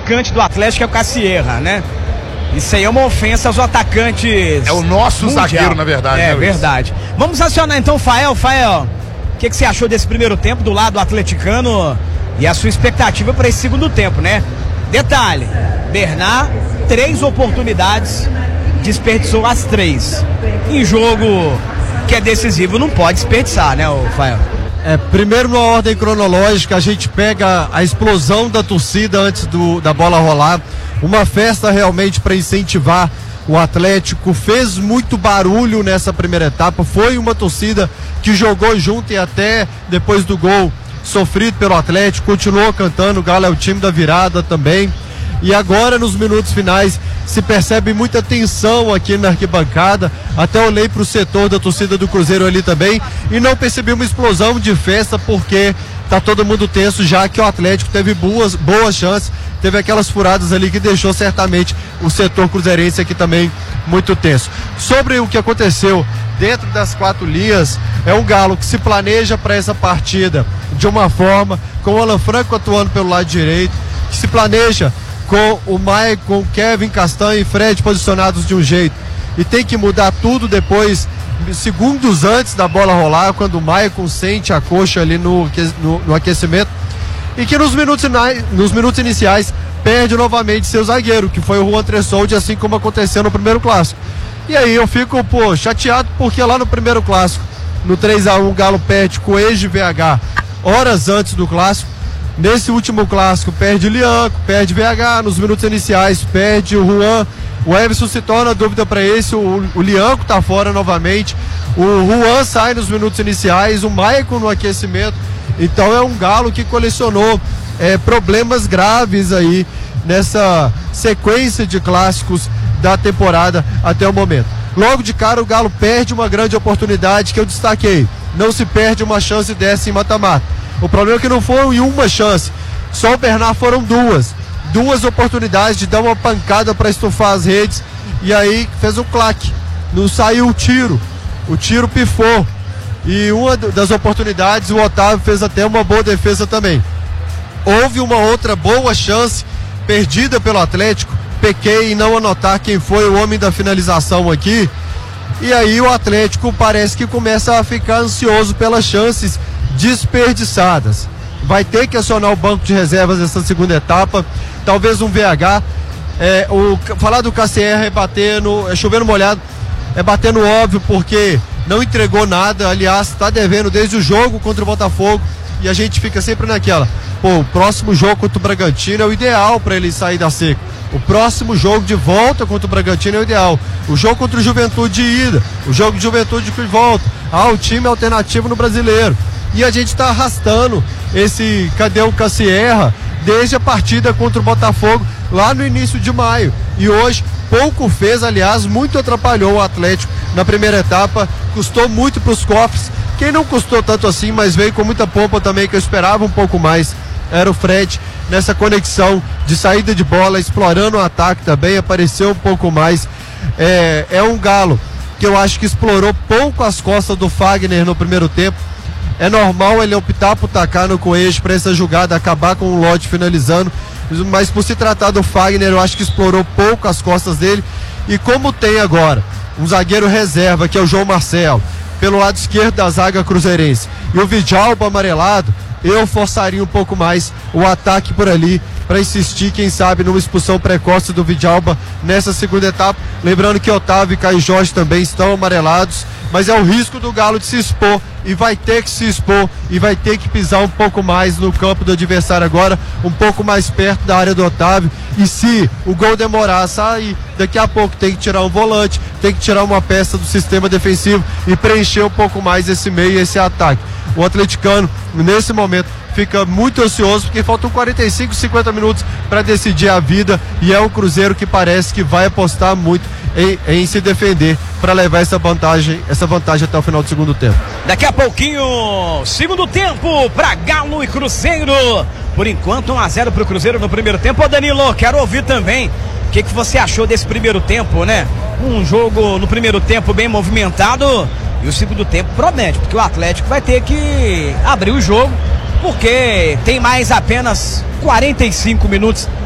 atacante do Atlético é o Cassierra, né? Isso aí é uma ofensa aos atacantes. É o nosso mundial. Zagueiro, na verdade. É verdade. Vamos acionar então o Fael. Fael, o que você achou desse primeiro tempo do lado atleticano e a sua expectativa para esse segundo tempo, né? Detalhe, Bernard, 3 oportunidades, desperdiçou as 3. Em jogo que é decisivo, não pode desperdiçar, né, Fael? Primeiro, na ordem cronológica, a gente pega a explosão da torcida antes da bola rolar. Uma festa realmente para incentivar o Atlético. Fez muito barulho nessa primeira etapa. Foi uma torcida que jogou junto e até depois do gol sofrido pelo Atlético, continuou cantando. O Galo é o time da virada também. E agora, nos minutos finais, se percebe muita tensão aqui na arquibancada. Até olhei para o setor da torcida do Cruzeiro ali também e não percebi uma explosão de festa, porque tá todo mundo tenso, já que o Atlético teve boas chances, teve aquelas furadas ali que deixou certamente o setor cruzeirense aqui também muito tenso. Sobre o que aconteceu dentro das 4 linhas, é um Galo que se planeja para essa partida de uma forma, com o Alan Franco atuando pelo lado direito, que se planeja com o Maicon, Kevin, Castanho e Fred posicionados de um jeito, e tem que mudar tudo depois, segundos antes da bola rolar, quando o Maicon sente a coxa ali no aquecimento, e que nos minutos iniciais perde novamente seu zagueiro, que foi o Juan Tressoldi, assim como aconteceu no primeiro clássico. E aí eu fico, chateado, porque lá no primeiro clássico, no 3-1, o Galo perde com o ex-VH horas antes do clássico. Nesse último clássico perde o Lianco, perde VH, nos minutos iniciais perde o Juan, o Everson se torna dúvida para esse, o Lianco tá fora novamente, o Juan sai nos minutos iniciais, o Maicon no aquecimento. Então é um Galo que colecionou problemas graves aí nessa sequência de clássicos da temporada até o momento. Logo de cara o Galo perde uma grande oportunidade que eu destaquei, não se perde uma chance dessa em mata-mata. O problema é que não foi uma chance, só o Bernard foram duas oportunidades de dar uma pancada para estufar as redes, e aí fez um claque, não saiu o tiro pifou, e uma das oportunidades o Otávio fez até uma boa defesa também. Houve uma outra boa chance perdida pelo Atlético, pequei em não anotar quem foi o homem da finalização aqui, e aí o Atlético parece que começa a ficar ansioso pelas chances desperdiçadas. Vai ter que acionar o banco de reservas nessa segunda etapa, talvez um VH. Falar do KCR é bater chovendo molhado, é bater no óbvio, porque não entregou nada, aliás, está devendo desde o jogo contra o Botafogo, e a gente fica sempre naquela, o próximo jogo contra o Bragantino é o ideal para ele sair da seca. O próximo jogo de volta contra o Bragantino é o ideal. O jogo contra o Juventude de ida, o jogo de Juventude de volta. O time alternativo no Brasileiro. E a gente está arrastando cadê o Cassierra desde a partida contra o Botafogo lá no início de maio. E hoje pouco fez, aliás, muito atrapalhou o Atlético na primeira etapa, custou muito para os cofres. Quem não custou tanto assim, mas veio com muita pompa também, que eu esperava um pouco mais, era o Fred, nessa conexão de saída de bola, explorando o ataque também, apareceu um pouco mais. É um Galo que eu acho que explorou pouco as costas do Fagner no primeiro tempo. É normal ele optar por tacar no Coelho para essa jogada, acabar com o Lodge finalizando, mas por se tratar do Fagner, eu acho que explorou pouco as costas dele. E como tem agora um zagueiro reserva, que é o João Marcelo, pelo lado esquerdo da zaga cruzeirense, e o Vidalba amarelado, eu forçaria um pouco mais o ataque por ali, para insistir, quem sabe, numa expulsão precoce do Vidalba nessa segunda etapa. Lembrando que Otávio e Caio Jorge também estão amarelados, mas é o risco do Galo de se expor, e vai ter que se expor, e vai ter que pisar um pouco mais no campo do adversário agora, um pouco mais perto da área do Otávio. E se o gol demorar a sair, daqui a pouco tem que tirar um volante, tem que tirar uma peça do sistema defensivo e preencher um pouco mais esse meio e esse ataque. O atleticano, nesse momento, fica muito ansioso, porque faltam 45, 50 minutos para decidir a vida, e é um Cruzeiro que parece que vai apostar muito em se defender para levar essa vantagem até o final do segundo tempo. Daqui a pouquinho, segundo tempo para Galo e Cruzeiro. Por enquanto 1-0 pro Cruzeiro no primeiro tempo. Ô Danilo, quero ouvir também o que você achou desse primeiro tempo, né? Um jogo no primeiro tempo bem movimentado, e o segundo tempo promete, porque o Atlético vai ter que abrir o jogo, porque tem mais apenas 45 minutos